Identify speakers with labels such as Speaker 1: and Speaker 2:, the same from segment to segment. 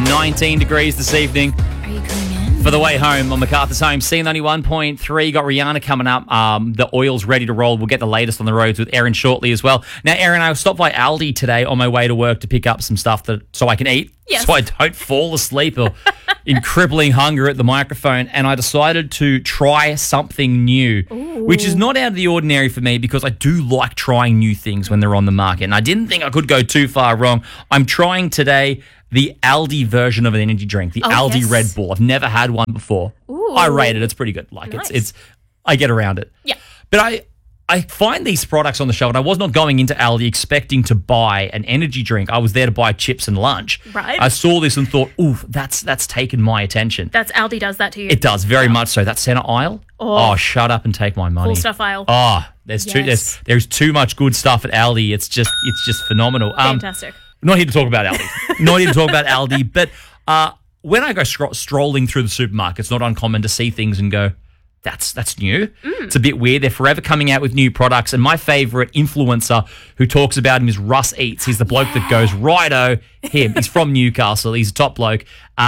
Speaker 1: 19 degrees this evening.
Speaker 2: Are you coming in?
Speaker 1: For the way home on MacArthur's Home, C91.3, got Rihanna coming up. The oil's ready to roll. We'll get the latest on the roads with Erin shortly as well. Now, Erin, I stopped by Aldi today on my way to work to pick up some stuff so I can eat.
Speaker 2: Yes.
Speaker 1: So I don't fall asleep or in crippling hunger at the microphone. And I decided to try something new, which is not out of the ordinary for me because I do like trying new things when they're on the market. And I didn't think I could go too far wrong. I'm trying today the Aldi version of an energy drink, the Aldi
Speaker 2: yes.
Speaker 1: Red Bull. I've never had one before.
Speaker 2: Ooh.
Speaker 1: I rate it. It's pretty good. Like
Speaker 2: Nice.
Speaker 1: it's I get around it.
Speaker 2: Yeah.
Speaker 1: But I find these products on the shelf, and I was not going into Aldi expecting to buy an energy drink. I was there to buy chips and lunch.
Speaker 2: Right.
Speaker 1: I saw this and thought, ooh, that's taken my attention.
Speaker 2: That's Aldi does that to you.
Speaker 1: It does, very much so. That center aisle?
Speaker 2: Oh.
Speaker 1: Shut up and take my money.
Speaker 2: Cool stuff aisle.
Speaker 1: Oh, there's
Speaker 2: Yes.
Speaker 1: there's too much good stuff at Aldi. It's just phenomenal.
Speaker 2: Fantastic.
Speaker 1: Not here to talk about Aldi. Not here to talk about Aldi. But when I go strolling through the supermarket, it's not uncommon to see things and go, that's new. It's a bit weird. They're forever coming out with new products. And my favourite influencer who talks about him is Russ Eats. He's the bloke that goes, righto, him. He's from Newcastle. He's a top bloke.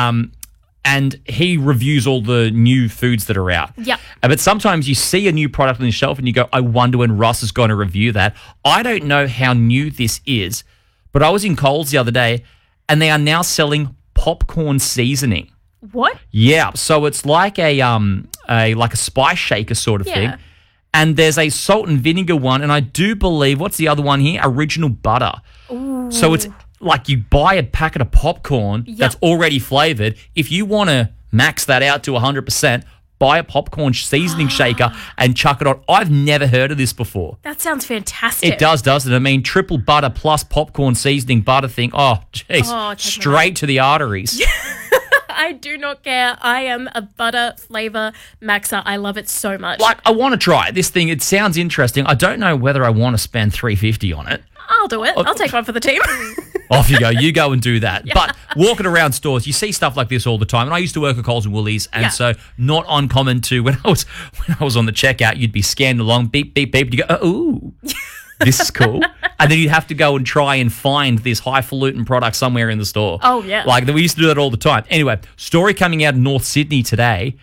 Speaker 1: And he reviews all the new foods that are out.
Speaker 2: Yep.
Speaker 1: But sometimes you see a new product on the shelf and you go, I wonder when Russ is going to review that. I don't know how new this is, but I was in Coles the other day and they are now selling popcorn seasoning.
Speaker 2: What?
Speaker 1: Yeah, so it's like a spice shaker sort of thing. And there's a salt and vinegar one, and I do believe, what's the other one here? Original butter.
Speaker 2: Ooh.
Speaker 1: So it's like you buy a packet of popcorn that's already flavored. If you want to max that out to 100%, buy a popcorn seasoning shaker and chuck it on. I've never heard of this before.
Speaker 2: That sounds fantastic.
Speaker 1: It does, doesn't it? I mean, triple butter plus popcorn seasoning butter thing. Oh, jeez. Straight to the arteries.
Speaker 2: I do not care. I am a butter flavor maxer. I love it so much.
Speaker 1: Like, I want to try it. This thing, it sounds interesting. I don't know whether I want to spend $3.50 on it.
Speaker 2: I'll do it. I'll take one for the team.
Speaker 1: Off you go. You go and do that. Yeah. But walking around stores, you see stuff like this all the time. And I used to work at Coles and Woolies, and so not uncommon to when I was on the checkout, you'd be scanned along, beep, beep, beep, and you go, ooh. This is cool. And then you'd have to go and try and find this highfalutin product somewhere in the store.
Speaker 2: Oh, yeah.
Speaker 1: Like, we used to do that all the time. Anyway, story coming out of North Sydney today.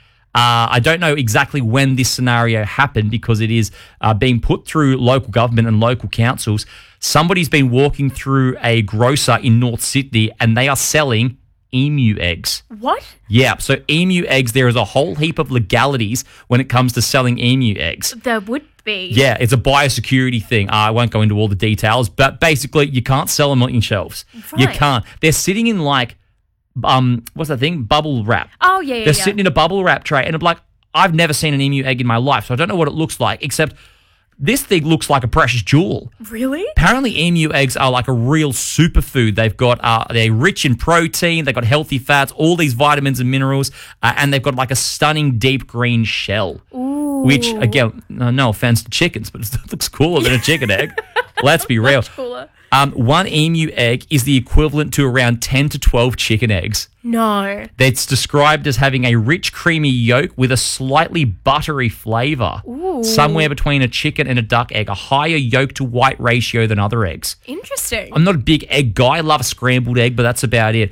Speaker 1: I don't know exactly when this scenario happened because it is being put through local government and local councils. Somebody's been walking through a grocer in North Sydney and they are selling emu eggs.
Speaker 2: What?
Speaker 1: Yeah, so emu eggs, there is a whole heap of legalities when it comes to selling emu eggs.
Speaker 2: There would be.
Speaker 1: Yeah, it's a biosecurity thing. I won't go into all the details, but basically you can't sell them on your shelves.
Speaker 2: Right.
Speaker 1: You can't. They're sitting in like, what's that thing? Bubble wrap.
Speaker 2: Oh, yeah.
Speaker 1: They're sitting in a bubble wrap tray, and I'm like, I've never seen an emu egg in my life, so I don't know what it looks like, except this thing looks like a precious jewel.
Speaker 2: Really?
Speaker 1: Apparently, emu eggs are like a real superfood. They've got they're rich in protein, they've got healthy fats, all these vitamins and minerals, and they've got like a stunning deep green shell.
Speaker 2: Ooh.
Speaker 1: Which, again, no offense to chickens, but it looks cooler than a chicken egg. Let's be real.
Speaker 2: Much cooler.
Speaker 1: One emu egg is the equivalent to around 10 to 12 chicken eggs.
Speaker 2: No.
Speaker 1: It's described as having a rich, creamy yolk with a slightly buttery flavour.
Speaker 2: Ooh.
Speaker 1: Somewhere between a chicken and a duck egg, a higher yolk to white ratio than other eggs.
Speaker 2: Interesting.
Speaker 1: I'm not a big egg guy. I love a scrambled egg, but that's about it.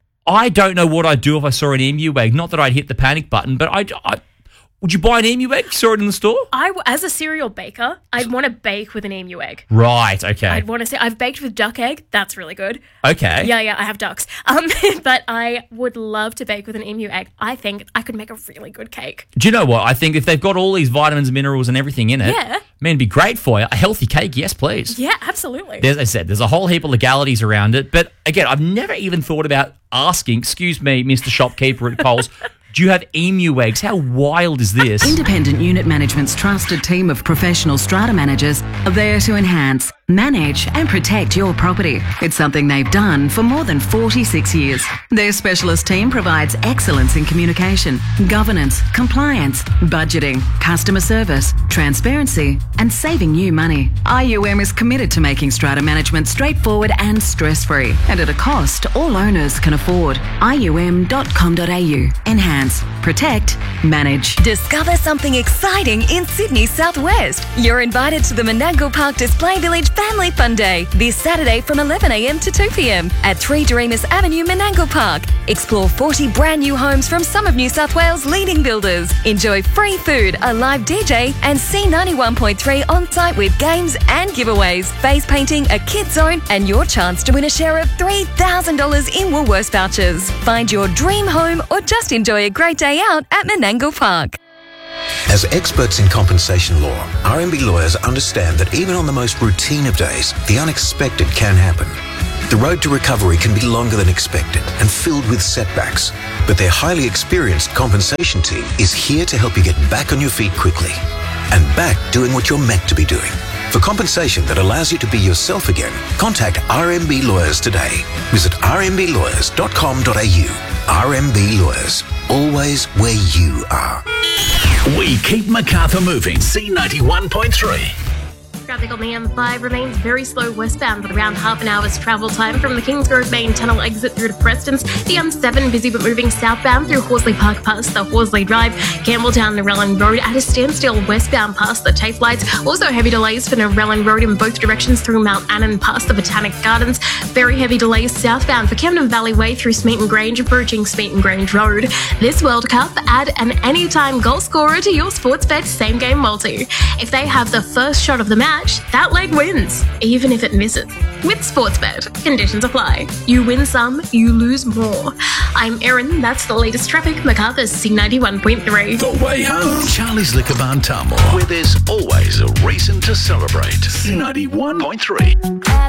Speaker 1: I don't know what I'd do if I saw an emu egg. Not that I'd hit the panic button, but would you buy an emu egg? You saw it in the store?
Speaker 2: As a cereal baker, I'd want to bake with an emu egg.
Speaker 1: Right, okay.
Speaker 2: I'd want to say I've baked with duck egg. That's really good.
Speaker 1: Okay.
Speaker 2: Yeah, I have ducks. But I would love to bake with an emu egg. I think I could make a really good cake.
Speaker 1: Do you know what? I think if they've got all these vitamins, minerals, and everything in it, man, it'd be great for you. A healthy cake, yes, please.
Speaker 2: Yeah, absolutely.
Speaker 1: As I said, there's a whole heap of legalities around it. But again, I've never even thought about asking, excuse me, Mr. Shopkeeper at Coles, do you have emu eggs? How wild is this?
Speaker 3: Independent Unit Management's trusted team of professional strata managers are there to enhance, manage and protect your property. It's something they've done for more than 46 years. Their specialist team provides excellence in communication, governance, compliance, budgeting, customer service, transparency and saving you money. IUM is committed to making strata management straightforward and stress-free and at a cost all owners can afford. IUM.com.au. Enhance, protect, manage.
Speaker 4: Discover something exciting in Sydney's southwest. You're invited to the Menangle Park Display Village Family Fun Day this Saturday from 11 a.m. to 2 p.m. at 3 Doremus Avenue, Menangle Park. Explore 40 brand new homes from some of New South Wales' leading builders. Enjoy free food, a live DJ, and C91.3 on site with games and giveaways, face painting, a kids zone, and your chance to win a share of $3,000 in Woolworths vouchers. Find your dream home or just enjoy a great day out at Menangle Park.
Speaker 5: As experts in compensation law, RMB lawyers understand that even on the most routine of days, the unexpected can happen. The road to recovery can be longer than expected and filled with setbacks, but their highly experienced compensation team is here to help you get back on your feet quickly and back doing what you're meant to be doing. For compensation that allows you to be yourself again, contact RMB Lawyers today. Visit rmblawyers.com.au. RMB Lawyers, always where you are.
Speaker 6: We keep Macarthur moving. C91.3.
Speaker 2: Traffic on the M5 remains very slow westbound with around half an hour's travel time from the Kingsgrove main tunnel exit through to Preston's. The M7 busy but moving southbound through Horsley Park past the Horsley Drive. Campbelltown Narellan Road at a standstill westbound past the TAFE lights. Also heavy delays for Narellan Road in both directions through Mount Annan past the Botanic Gardens. Very heavy delays southbound for Camden Valley Way through Smeaton Grange approaching Smeaton Grange Road. This World Cup, add an anytime goal scorer to your Sportsbet same game multi. If they have the first shot of the match, that leg wins, even if it misses. With Sportsbet, conditions apply. You win some, you lose more. I'm Erin, that's the latest traffic, Macarthur's C91.3.
Speaker 6: The way home. Charlie's Liquor Barn Tamworth, where there's always a reason to celebrate. C91.3.